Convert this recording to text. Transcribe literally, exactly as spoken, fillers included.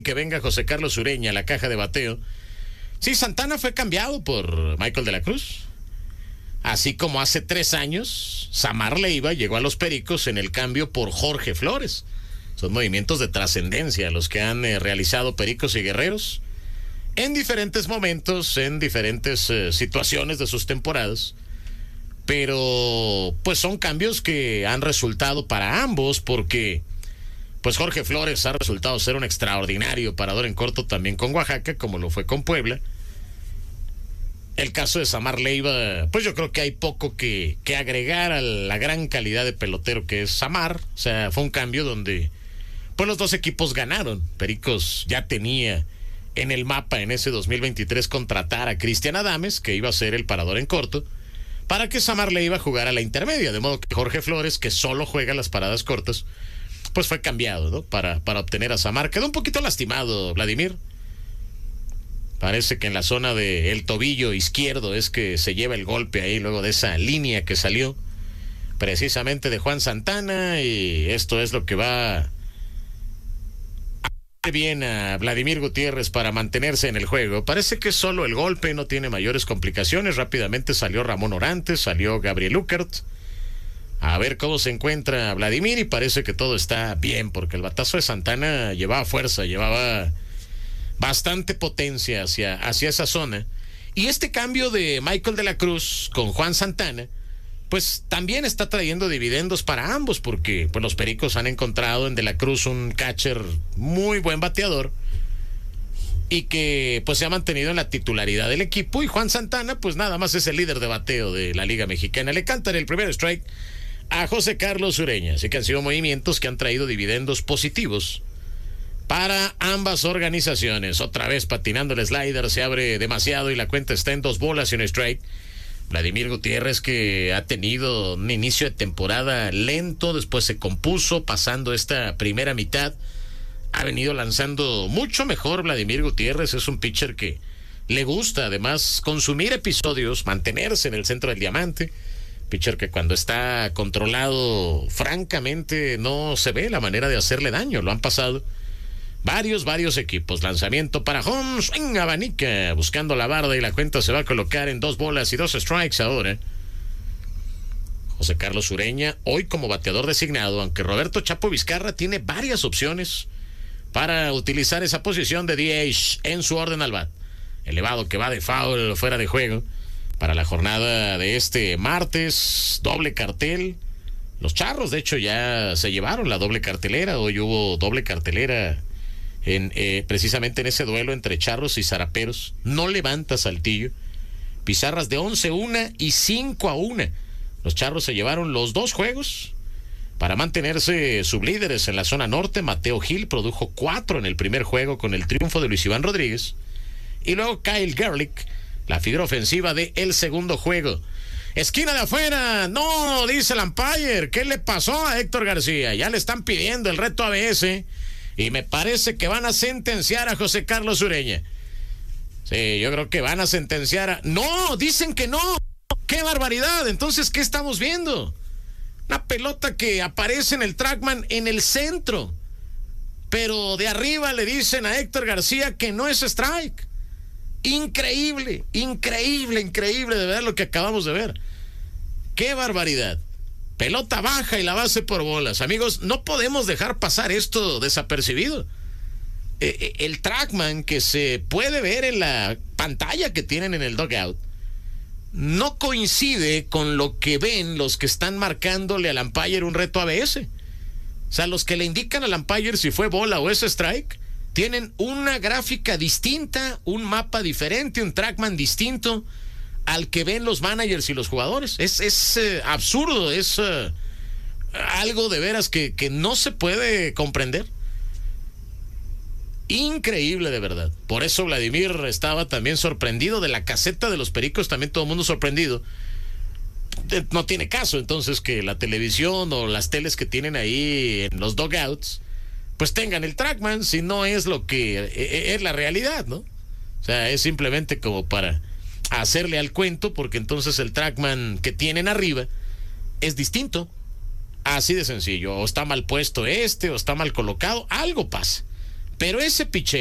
que venga José Carlos Ureña a la caja de bateo. Sí, Santana fue cambiado por Michael de la Cruz. Así como hace tres años, Samar Leiva llegó a los Pericos en el cambio por Jorge Flores. Son movimientos de trascendencia los que han eh, realizado Pericos y Guerreros en diferentes momentos, en diferentes eh, situaciones de sus temporadas. Pero pues son cambios que han resultado para ambos, porque pues Jorge Flores ha resultado ser un extraordinario parador en corto también con Oaxaca, como lo fue con Puebla. El caso de Samar Leiva, pues yo creo que hay poco que, que agregar a la gran calidad de pelotero que es Samar. O sea, fue un cambio donde pues los dos equipos ganaron. Pericos ya tenía en el mapa en ese dos mil veintitrés contratar a Cristian Adames, que iba a ser el parador en corto, para que Samar Leiva jugara la intermedia, de modo que Jorge Flores, que solo juega las paradas cortas, pues fue cambiado, ¿no? Para, para obtener a Samar. Quedó un poquito lastimado Vladimir. Parece que en la zona del tobillo izquierdo es que se lleva el golpe ahí luego de esa línea que salió precisamente de Juan Santana, y esto es lo que va a hacer bien a Vladimir Gutiérrez para mantenerse en el juego. Parece que solo el golpe, no tiene mayores complicaciones. Rápidamente salió Ramón Orantes, salió Gabriel Uckert a ver cómo se encuentra Vladimir, y parece que todo está bien, porque el batazo de Santana llevaba fuerza, llevaba bastante potencia hacia, hacia esa zona. Y este cambio de Michael de la Cruz con Juan Santana, pues también está trayendo dividendos para ambos, porque pues los Pericos han encontrado en de la Cruz un catcher muy buen bateador y que pues se ha mantenido en la titularidad del equipo, y Juan Santana pues nada más es el líder de bateo de la Liga Mexicana. Le cantan el primer strike a José Carlos Ureña. Así que han sido movimientos que han traído dividendos positivos para ambas organizaciones. Otra vez patinando el slider, se abre demasiado y la cuenta está en dos bolas y un strike. Vladimir Gutiérrez, que ha tenido un inicio de temporada lento, después se compuso pasando esta primera mitad. Ha venido lanzando mucho mejor Vladimir Gutiérrez. Es un pitcher que le gusta además consumir episodios, mantenerse en el centro del diamante. Pitcher que cuando está controlado, francamente no se ve la manera de hacerle daño. Lo han pasado Varios, varios equipos. Lanzamiento para Holmes en abanica, buscando la barda, y la cuenta se va a colocar en dos bolas y dos strikes ahora. José Carlos Ureña, hoy como bateador designado, aunque Roberto Chapo Vizcarra tiene varias opciones para utilizar esa posición de D H en su orden al bat. Elevado que va de foul, fuera de juego, para la jornada de este martes. Doble cartel. Los Charros, de hecho, ya se llevaron la doble cartelera. Hoy hubo doble cartelera En, eh, precisamente en ese duelo entre Charros y Zaraperos. No levanta Saltillo. Pizarras de once a uno y cinco a uno. Los Charros se llevaron los dos juegos para mantenerse sublíderes en la zona norte. Mateo Gil produjo cuatro en el primer juego con el triunfo de Luis Iván Rodríguez, y luego Kyle Gerlich, la figura ofensiva de el segundo juego. Esquina de afuera, no, dice el umpire. ¿Qué le pasó a Héctor García? Ya le están pidiendo el reto A B S, y me parece que van a sentenciar a José Carlos Ureña. Sí, yo creo que van a sentenciar a... No, dicen que no. ¡Qué barbaridad! Entonces, ¿qué estamos viendo? Una pelota que aparece en el trackman en el centro, pero de arriba le dicen a Héctor García que no es strike. Increíble, increíble, increíble de ver lo que acabamos de ver. ¡Qué barbaridad! Pelota baja y la base por bolas. Amigos, no podemos dejar pasar esto desapercibido. Eh, el trackman que se puede ver en la pantalla que tienen en el dugout no coincide con lo que ven los que están marcándole al umpire un reto A B S. O sea, los que le indican al umpire si fue bola o es strike tienen una gráfica distinta, un mapa diferente, un trackman distinto al que ven los managers y los jugadores. Es, es eh, absurdo, es eh, algo de veras que, que no se puede comprender. Increíble, de verdad. Por eso Vladimir estaba también sorprendido de la caseta de los Pericos, también todo el mundo sorprendido. No tiene caso entonces que la televisión o las teles que tienen ahí en los dugouts pues tengan el trackman, si no es lo que es la realidad, ¿no? O sea, es simplemente como para hacerle al cuento, porque entonces el trackman que tienen arriba es distinto. Así de sencillo. O está mal puesto este, o está mal colocado, algo pasa. Pero ese picheo